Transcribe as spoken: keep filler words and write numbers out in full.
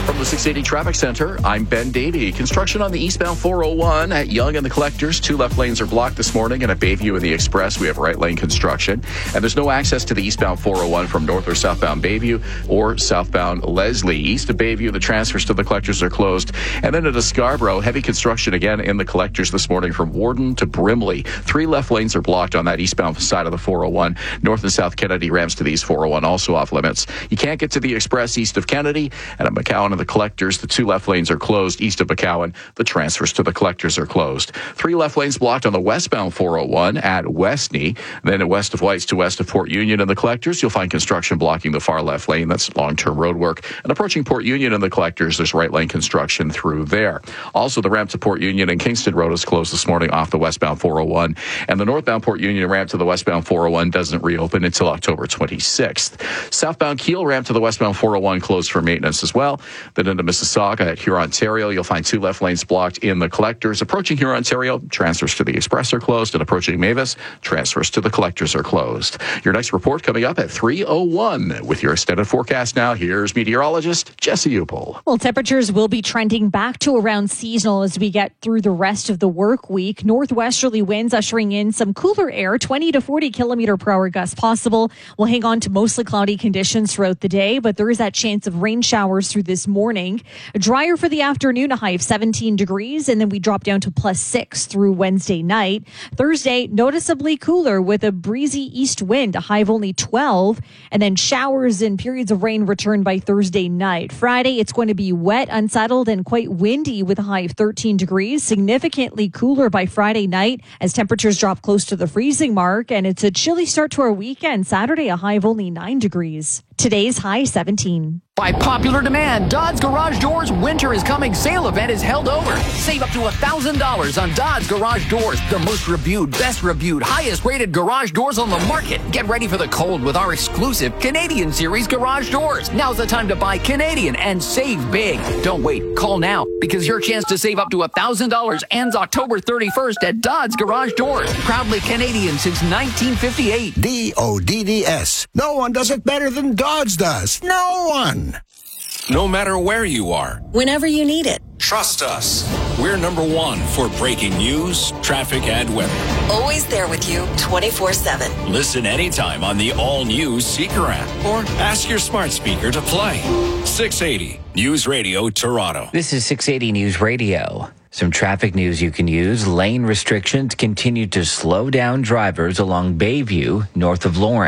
From the six eighty Traffic Center, I'm Ben Davey. Construction on the eastbound four oh one at Yonge and the Collectors. Two left lanes are blocked this morning, and at Bayview and the Express, we have right lane construction. And there's no access to the eastbound four oh one from north or southbound Bayview or southbound Leslie. East of Bayview, the transfers to the Collectors are closed. And then into Scarborough, heavy construction again in the Collectors this morning from Warden to Brimley. Three left lanes are blocked on that eastbound side of the four oh one. North and South Kennedy ramps to the East four oh one also off limits. You can't get to the Express east of Kennedy, and at McCowan and the Collectors, the two left lanes are closed. East of McCowan, the transfers to the Collectors are closed. Three left lanes blocked on the westbound four oh one at Westney. Then at west of Whites to west of Port Union and the Collectors, you'll find construction blocking the far left lane. That's long-term road work. And approaching Port Union and the Collectors, there's right lane construction through there. Also, the ramp to Port Union and Kingston Road is closed this morning off the westbound four oh one. And the northbound Port Union ramp to the westbound four oh one doesn't reopen until October twenty-sixth. Southbound Kiel ramp to the westbound four oh one closed for maintenance as well. Then into Mississauga at Hurontario, you'll find two left lanes blocked in the Collectors. Approaching Hurontario, transfers to the Express are closed, and approaching Mavis, transfers to the Collectors are closed. Your next report coming up at three oh one. With your extended forecast now, here's meteorologist Jesse Upel. Well, temperatures will be trending back to around seasonal as we get through the rest of the work week. Northwesterly winds ushering in some cooler air, twenty to forty kilometer per hour gusts possible. We'll hang on to mostly cloudy conditions throughout the day, but there is that chance of rain showers through this morning. Drier for the afternoon, a high of seventeen degrees, and then we drop down to plus six through Wednesday night. Thursday, noticeably cooler with a breezy east wind, a high of only twelve, and then showers and periods of rain return by Thursday night. Friday, it's going to be wet, unsettled, and quite windy with a high of thirteen degrees, significantly cooler by Friday night as temperatures drop close to the freezing mark, and it's a chilly start to our weekend. Saturday, a high of only nine degrees. Today's high, seventeen. By popular demand, Dodds Garage Doors Winter is Coming sale event is held over. Save up to one thousand dollars on Dodds Garage Doors, the most reviewed, best reviewed, highest rated garage doors on the market. Get ready for the cold with our exclusive Canadian Series garage doors. Now's the time to buy Canadian and save big. Don't wait. Call now because your chance to save up to one thousand dollars ends October thirty-first at Dodds Garage Doors. Proudly Canadian since nineteen fifty-eight. D O D D S. No one does it better than Dodds does. No one. No matter where you are, whenever you need it. Trust us. We're number one for breaking news, traffic, and weather. Always there with you twenty-four seven. Listen anytime on the all-new Seeker app or ask your smart speaker to play. six eighty News Radio Toronto. This is six eighty News Radio. Some traffic news you can use. Lane restrictions continue to slow down drivers along Bayview, north of Lawrence.